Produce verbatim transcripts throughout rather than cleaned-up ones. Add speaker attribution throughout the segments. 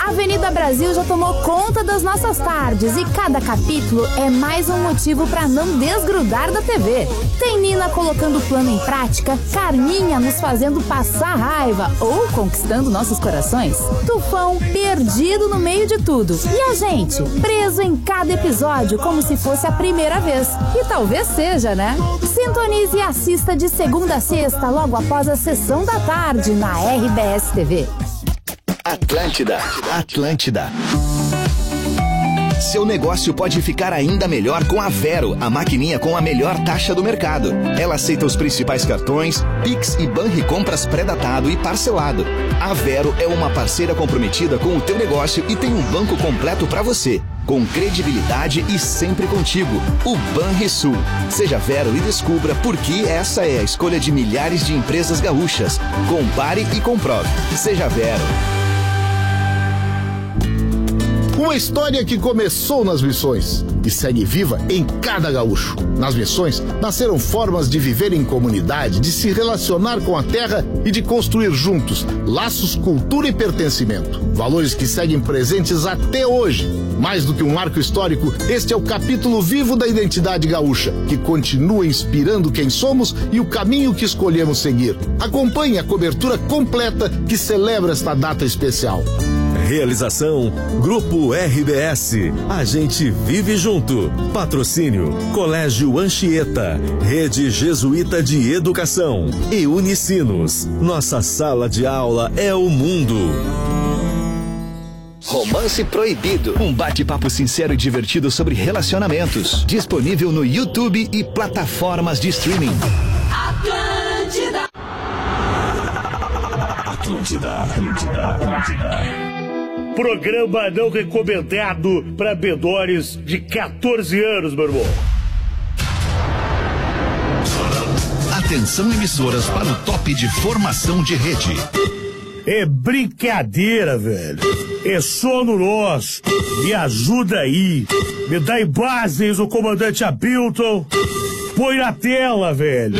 Speaker 1: Avenida Brasil já tomou conta das nossas tardes e cada capítulo é mais um motivo para não desgrudar da T V. Tem Nina colocando o plano em prática, Carminha nos fazendo passar raiva ou conquistando nossos corações, Tufão perdido no meio de tudo e a gente preso em cada episódio como se fosse a primeira vez. E talvez seja, né? Sintonize e assista de segunda a sexta logo após a sessão da tarde na R B S T V.
Speaker 2: Atlântida, Atlântida. Seu negócio pode ficar ainda melhor com a Vero, a maquininha com a melhor taxa do mercado. Ela aceita os principais cartões, Pix e Banricompras pré-datado e parcelado. A Vero é uma parceira comprometida com o teu negócio e tem um banco completo para você, com credibilidade e sempre contigo. O Banrisul. Seja Vero e descubra por que essa é a escolha de milhares de empresas gaúchas. Compare e comprove. Seja Vero.
Speaker 3: Uma história que começou nas missões e segue viva em cada gaúcho. Nas missões, nasceram formas de viver em comunidade, de se relacionar com a terra e de construir juntos laços, cultura e pertencimento. Valores que seguem presentes até hoje. Mais do que um marco histórico, este é o capítulo vivo da identidade gaúcha, que continua inspirando quem somos e o caminho que escolhemos seguir. Acompanhe a cobertura completa que celebra esta data especial.
Speaker 4: Realização Grupo R B S. A gente vive junto. Patrocínio Colégio Anchieta, Rede Jesuíta de Educação e Unicinos. Nossa sala de aula é o mundo.
Speaker 2: Romance Proibido. Um bate-papo sincero e divertido sobre relacionamentos. Disponível no YouTube e plataformas de streaming.
Speaker 5: Atlântida.
Speaker 6: Atlântida, Atlântida, Atlântida.
Speaker 7: Programa não recomendado para menores de quatorze anos, meu irmão.
Speaker 6: Atenção, emissoras, para o top de formação de rede.
Speaker 7: É brincadeira, velho. É sono nosso. Me ajuda aí. Me dá imagens o comandante Hamilton. Põe na tela, velho.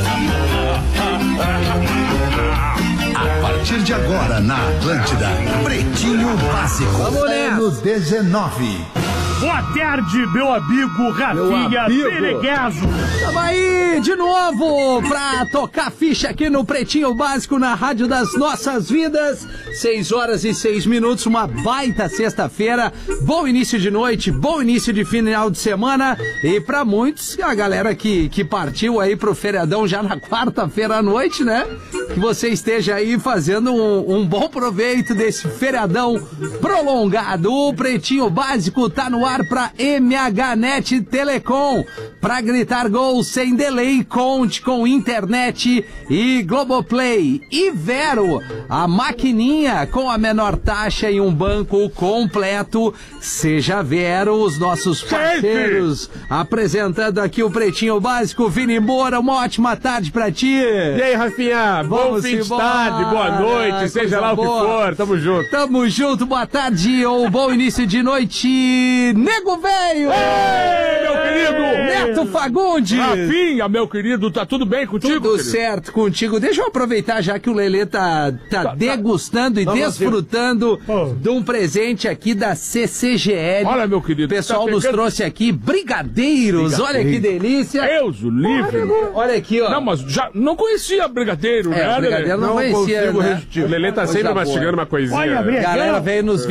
Speaker 6: A partir de agora, na Atlântida, Pretinho Básico. Ano dezenove.
Speaker 7: Boa tarde, meu amigo Rafinha Menegaso.
Speaker 8: Tamo aí de novo pra tocar ficha aqui no Pretinho Básico na Rádio das Nossas Vidas. seis horas e seis minutos, uma baita sexta-feira. Bom início de noite, bom início de final de semana. E pra muitos, a galera que, que partiu aí pro feriadão já na quarta-feira à noite, né? Que você esteja aí fazendo um, um bom proveito desse feriadão prolongado. O Pretinho Básico tá no ar para M H Net Telecom. Para gritar gol sem delay, conte com internet e Globoplay. E Vero, a maquininha com a menor taxa e um banco completo. Seja Vero, os nossos parceiros. Apresentando aqui o Pretinho Básico, Vini Moura, uma ótima tarde para ti.
Speaker 9: E aí, Rafinha, bom fim de tarde, boa noite, seja lá o que for, tamo junto.
Speaker 8: Tamo junto, boa tarde ou bom início de noite. Nego Velho!
Speaker 9: Ei, meu querido!
Speaker 8: Neto Fagundes!
Speaker 9: Rafinha, meu querido, tá tudo bem contigo?
Speaker 8: Tudo
Speaker 9: querido?
Speaker 8: certo contigo. Deixa eu aproveitar já que o Lelê tá, tá, tá degustando tá. e Não, desfrutando oh. de um presente aqui da C C G L.
Speaker 9: Olha, meu querido.
Speaker 8: O pessoal
Speaker 9: tá
Speaker 8: nos
Speaker 9: pegando...
Speaker 8: trouxe aqui brigadeiros. Brigadeiro. Olha que delícia.
Speaker 9: Deus, o livre.
Speaker 8: Olha, olha aqui, ó.
Speaker 9: Não, mas já não conhecia brigadeiro,
Speaker 8: é,
Speaker 9: né?
Speaker 8: Brigadeiro não, não conhecia, né?
Speaker 9: O Lelê tá sempre mastigando uma coisinha.
Speaker 8: Olha, a galera veio nos